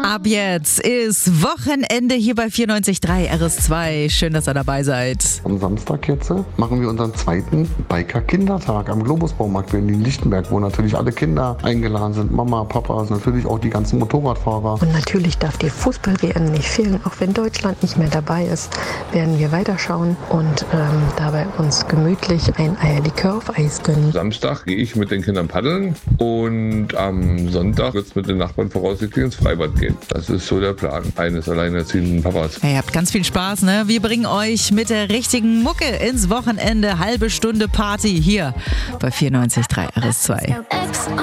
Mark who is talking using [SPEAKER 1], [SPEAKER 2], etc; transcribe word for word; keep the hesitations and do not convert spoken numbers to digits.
[SPEAKER 1] Ab jetzt ist Wochenende hier bei vierundneunzig Komma drei R S zwei. Schön, dass ihr dabei seid.
[SPEAKER 2] Am Samstag jetzt machen wir unseren zweiten Biker-Kindertag am Globus-Baumarkt in Lichtenberg, wo natürlich alle Kinder eingeladen sind. Mama, Papa, natürlich auch die ganzen Motorradfahrer.
[SPEAKER 3] Und natürlich darf die Fußball-W M nicht fehlen. Auch wenn Deutschland nicht mehr dabei ist, werden wir weiterschauen und ähm, dabei uns gemütlich ein Eierlikör auf Eis gönnen.
[SPEAKER 4] Samstag gehe ich mit den Kindern paddeln und am Sonntag wird es mit den Nachbarn voraussichtlich ins Freibad gehen. Das ist so der Plan eines alleinerziehenden Papas.
[SPEAKER 1] Hey, ihr habt ganz viel Spaß, ne? Wir bringen euch mit der richtigen Mucke ins Wochenende. Halbe Stunde Party hier bei vierundneunzig Komma drei R S zwei.